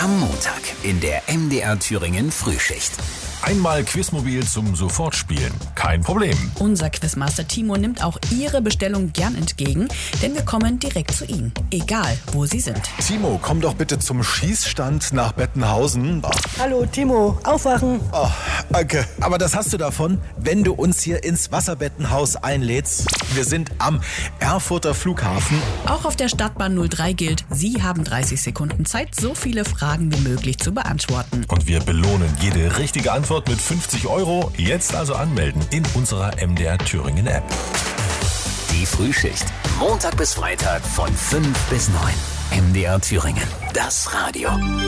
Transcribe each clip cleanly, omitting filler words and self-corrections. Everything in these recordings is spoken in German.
Am Montag in der MDR Thüringen Frühschicht. Einmal Quizmobil zum Sofortspielen. Kein Problem. Unser Quizmaster Timo nimmt auch Ihre Bestellung gern entgegen, denn wir kommen direkt zu Ihnen, egal wo Sie sind. Timo, komm doch bitte zum Schießstand nach Bettenhausen. Hallo Timo, aufwachen. Oh, danke. Aber das hast du davon, wenn du uns hier ins Wasserbettenhaus einlädst. Wir sind am Erfurter Flughafen. Auch auf der Stadtbahn 03 gilt, Sie haben 30 Sekunden Zeit, so viele Fragen wie möglich zu beantworten. Und wir belohnen jede richtige Antwort mit 50 €. Jetzt also anmelden in unserer MDR Thüringen App. Die Frühschicht. Montag bis Freitag von 5 bis 9. MDR Thüringen. Das Radio.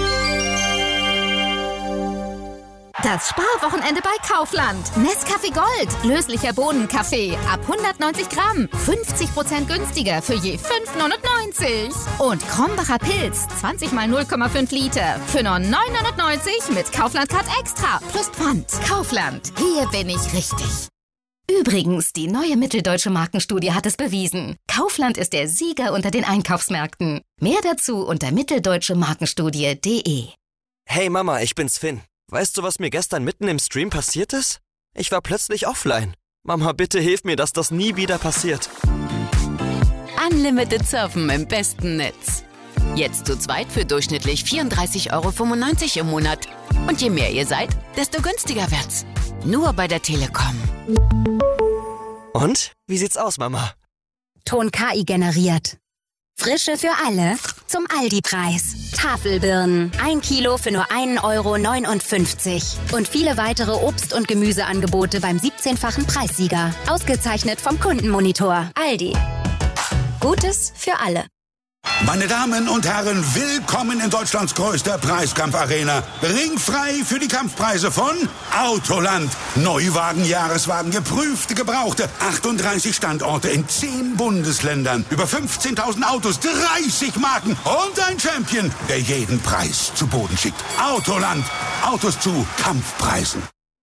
Das Sparwochenende bei Kaufland. Nescafé Gold. Löslicher Bohnenkaffee. Ab 190 Gramm. 50% günstiger für je 5,99. Und Krombacher Pilz. 20 mal 0,5 Liter. Für nur 9,99 mit Kaufland Card Extra. Plus Pfand. Kaufland. Hier bin ich richtig. Übrigens, die neue Mitteldeutsche Markenstudie hat es bewiesen. Kaufland ist der Sieger unter den Einkaufsmärkten. Mehr dazu unter mitteldeutschemarkenstudie.de. Hey Mama, ich bin's Finn. Weißt du, was mir gestern mitten im Stream passiert ist? Ich war plötzlich offline. Mama, bitte hilf mir, dass das nie wieder passiert. Unlimited Surfen im besten Netz. Jetzt zu zweit für durchschnittlich 34,95 € im Monat. Und je mehr ihr seid, desto günstiger wird's. Nur bei der Telekom. Und? Wie sieht's aus, Mama? Ton KI generiert. Frische für alle zum Aldi-Preis. Tafelbirnen. 1 Kilo für nur 1,59 € Und viele weitere Obst- und Gemüseangebote beim 17-fachen Preissieger. Ausgezeichnet vom Kundenmonitor. Aldi. Gutes für alle. Meine Damen und Herren, willkommen in Deutschlands größter Preiskampfarena. Ringfrei für die Kampfpreise von Autoland. Neuwagen, Jahreswagen, geprüfte, gebrauchte. 38 Standorte in 10 Bundesländern. Über 15.000 Autos, 30 Marken und ein Champion, der jeden Preis zu Boden schickt. Autoland. Autos zu Kampfpreisen.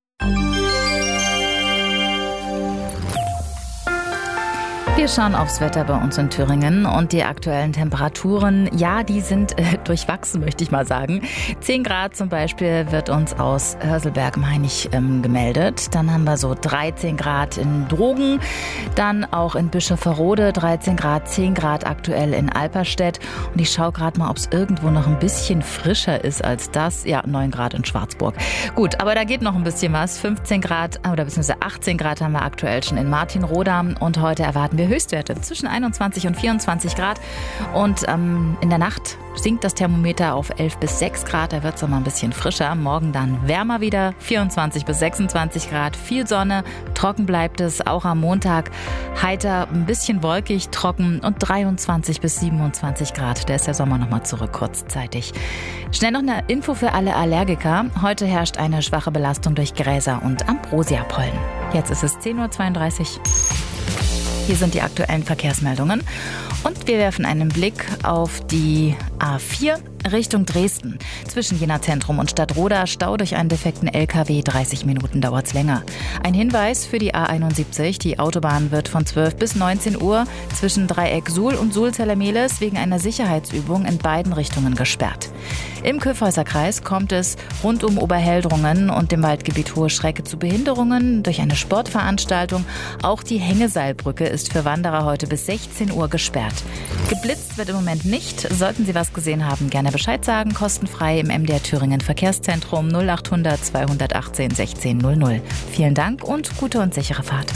Wir schauen aufs Wetter bei uns in Thüringen und die aktuellen Temperaturen, ja, die sind durchwachsen, möchte ich mal sagen. 10 Grad zum Beispiel wird uns aus Hörselberg, meine ich, gemeldet. Dann haben wir so 13 Grad in Drogen, dann auch in Bischofferode 13 Grad, 10 Grad aktuell in Alperstedt. Und ich schaue gerade mal, ob es irgendwo noch ein bisschen frischer ist als das. Ja, 9 Grad in Schwarzburg. Gut, aber da geht noch ein bisschen was. 15 Grad oder beziehungsweise 18 Grad haben wir aktuell schon in Martinroda und heute erwarten wir Höchstwerte zwischen 21 und 24 Grad und in der Nacht sinkt das Thermometer auf 11 bis 6 Grad, da wird es noch mal ein bisschen frischer. Morgen dann wärmer wieder, 24 bis 26 Grad, viel Sonne, trocken bleibt es, auch am Montag heiter, ein bisschen wolkig, trocken und 23 bis 27 Grad. Da ist der Sommer noch mal zurück, kurzzeitig. Schnell noch eine Info für alle Allergiker. Heute herrscht eine schwache Belastung durch Gräser und Ambrosiapollen. Jetzt ist es 10:32 Uhr. Hier sind die aktuellen Verkehrsmeldungen und wir werfen einen Blick auf die A4 Richtung Dresden. Zwischen Jena Zentrum und Stadtroda Stau durch einen defekten LKW, 30 Minuten dauert's länger. Ein Hinweis für die A71, die Autobahn wird von 12 bis 19 Uhr zwischen Dreieck Suhl und Sulzeller-Mehlis wegen einer Sicherheitsübung in beiden Richtungen gesperrt. Im Kyffhäuserkreis kommt es rund um Oberheldrungen und dem Waldgebiet Hohe Schrecke zu Behinderungen durch eine Sportveranstaltung. Auch die Hängeseilbrücke ist für Wanderer heute bis 16 Uhr gesperrt. Geblitzt wird im Moment nicht. Sollten Sie was gesehen haben, gerne Bescheid sagen. Kostenfrei im MDR Thüringen Verkehrszentrum 0800 218 1600. Vielen Dank und gute und sichere Fahrt.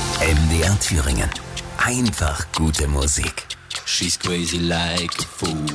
MDR Thüringen. Einfach gute Musik. She's crazy like a fool.